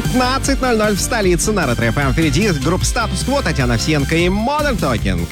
15:00 в столице на Ретро-ФМ. Впереди группа «Статус Кво», Татьяна Овсиенко и Modern Talking.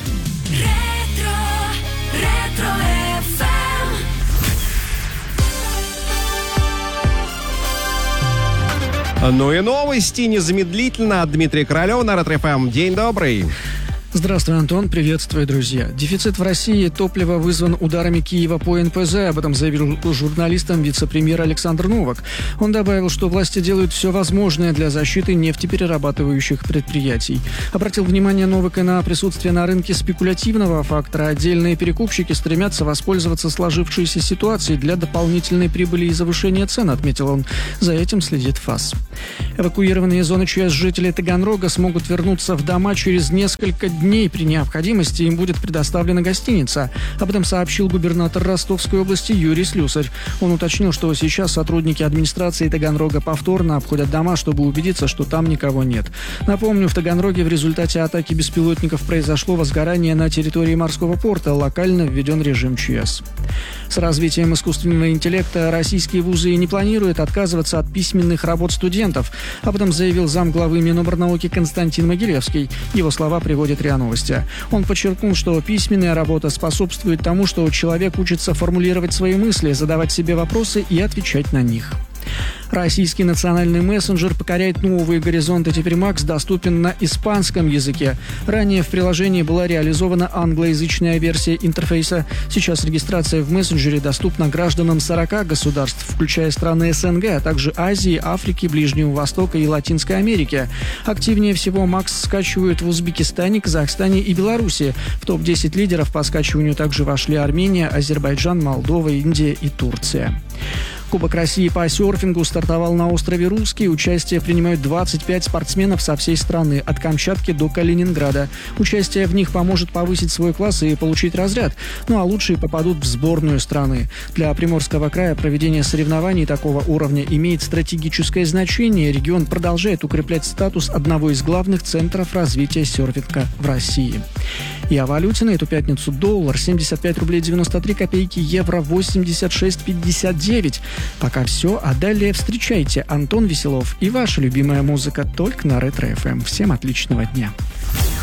Ну и новости незамедлительно от Дмитрия Королева на Ретро-ФМ. День добрый. Здравствуй, Антон. Приветствую, друзья. Дефицит в России топлива вызван ударами Киева по НПЗ. Об этом заявил журналистам вице-премьер Александр Новак. Он добавил, что власти делают все возможное для защиты нефтеперерабатывающих предприятий. Обратил внимание Новак и на присутствие на рынке спекулятивного фактора. Отдельные перекупщики стремятся воспользоваться сложившейся ситуацией для дополнительной прибыли и завышения цен, отметил он. За этим следит ФАС. Эвакуированные из зоны ЧС жители Таганрога смогут вернуться в дома через несколько дней. При необходимости им будет предоставлена гостиница. Об этом сообщил губернатор Ростовской области Юрий Слюсарь. Он уточнил, что сейчас сотрудники администрации Таганрога повторно обходят дома, чтобы убедиться, что там никого нет. Напомню, в Таганроге в результате атаки беспилотников произошло возгорание на территории морского порта. Локально введен режим ЧС. С развитием искусственного интеллекта российские вузы не планируют отказываться от письменных работ студентов. Об этом заявил замглавы Миноборнауки Константин Могилевский. Его слова приводит РИА Новости. Он подчеркнул, что письменная работа способствует тому, что человек учится формулировать свои мысли, задавать себе вопросы и отвечать на них. Российский национальный мессенджер покоряет новые горизонты. Теперь Макс доступен на испанском языке. Ранее в приложении была реализована англоязычная версия интерфейса. Сейчас регистрация в мессенджере доступна гражданам 40 государств, включая страны СНГ, а также Азии, Африки, Ближнего Востока и Латинской Америки. Активнее всего Макс скачивают в Узбекистане, Казахстане и Беларуси. В топ-10 лидеров по скачиванию также вошли Армения, Азербайджан, Молдова, Индия и Турция. Кубок России по серфингу стартовал на острове Русский. Участие принимают 25 спортсменов со всей страны, от Камчатки до Калининграда. Участие в них поможет повысить свой класс и получить разряд. Ну а лучшие попадут в сборную страны. Для Приморского края проведение соревнований такого уровня имеет стратегическое значение. Регион продолжает укреплять статус одного из главных центров развития серфинга в России. И о валюте на эту пятницу: доллар 75 рублей 93 копейки, евро 86,59. Пока все, а далее встречайте Антон Веселов и ваша любимая музыка только на Ретро-ФМ. Всем отличного дня.